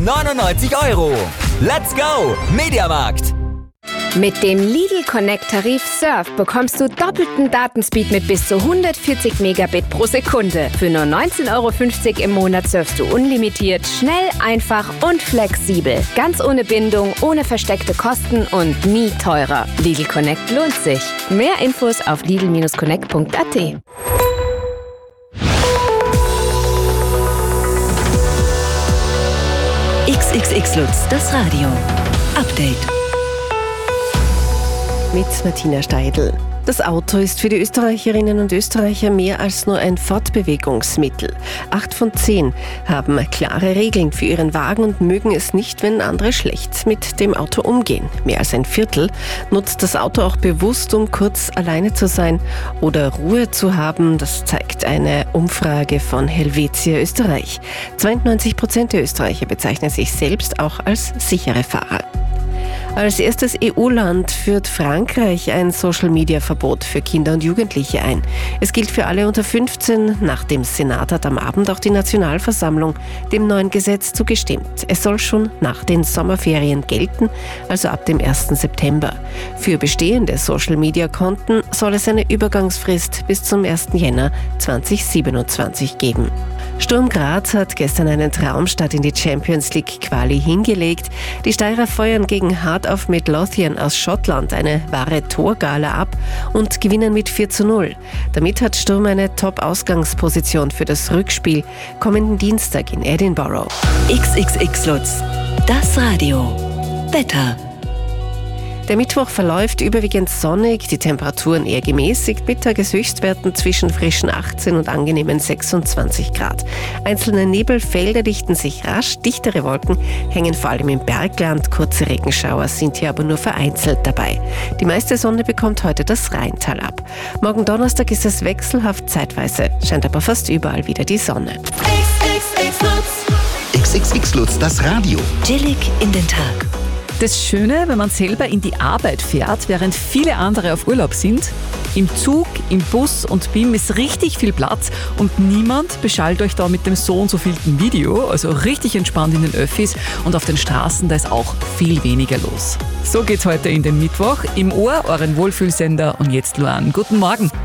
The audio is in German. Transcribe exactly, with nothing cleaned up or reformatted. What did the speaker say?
neunundneunzig Euro. Let's go, Mediamarkt! Mit dem Lidl Connect-Tarif Surf bekommst du doppelten Datenspeed mit bis zu hundertvierzig Megabit pro Sekunde. Für nur neunzehn Euro fünfzig im Monat surfst du unlimitiert, schnell, einfach und flexibel. Ganz ohne Bindung, ohne versteckte Kosten und nie teurer. Lidl Connect lohnt sich. Mehr Infos auf lidl Connect punkt a t. X X X Lutz, das Radio. Update. Mit Martina Steidl. Das Auto ist für die Österreicherinnen und Österreicher mehr als nur ein Fortbewegungsmittel. Acht von zehn haben klare Regeln für ihren Wagen und mögen es nicht, wenn andere schlecht mit dem Auto umgehen. Mehr als ein Viertel nutzt das Auto auch bewusst, um kurz alleine zu sein oder Ruhe zu haben. Das zeigt eine Umfrage von Helvetia Österreich. zweiundneunzig Prozent der Österreicher bezeichnen sich selbst auch als sichere Fahrer. Als erstes E U-Land führt Frankreich ein Social-Media-Verbot für Kinder und Jugendliche ein. Es gilt für alle unter fünfzehn. Nach dem Senat hat am Abend auch die Nationalversammlung dem neuen Gesetz zugestimmt. Es soll schon nach den Sommerferien gelten, also ab dem ersten September. Für bestehende Social-Media-Konten soll es eine Übergangsfrist bis zum ersten Jänner zweitausendsiebenundzwanzig geben. Sturm Graz hat gestern einen Traumstart in die Champions League Quali hingelegt. Die Steirer feuern gegen Heart of Midlothian aus Schottland eine wahre Torgala ab und gewinnen mit vier zu null. Damit hat Sturm eine Top-Ausgangsposition für das Rückspiel kommenden Dienstag in Edinburgh. X X X Lutz, das Radio. Wetter. Der Mittwoch verläuft überwiegend sonnig, die Temperaturen eher gemäßigt, mit Tageshöchstwerten zwischen frischen achtzehn und angenehmen sechsundzwanzig Grad. Einzelne Nebelfelder dichten sich rasch, dichtere Wolken hängen vor allem im Bergland, kurze Regenschauer sind hier aber nur vereinzelt dabei. Die meiste Sonne bekommt heute das Rheintal ab. Morgen Donnerstag ist es wechselhaft zeitweise, scheint aber fast überall wieder die Sonne. X X X Lutz, das Radio. Chillig in den Tag. Das Schöne, wenn man selber in die Arbeit fährt, während viele andere auf Urlaub sind, im Zug, im Bus und B I M ist richtig viel Platz und niemand beschallt euch da mit dem so und so vielten Video, also richtig entspannt in den Öffis und auf den Straßen, da ist auch viel weniger los. So geht's heute in den Mittwoch. Im Ohr, euren Wohlfühlsender und jetzt Luan. Guten Morgen.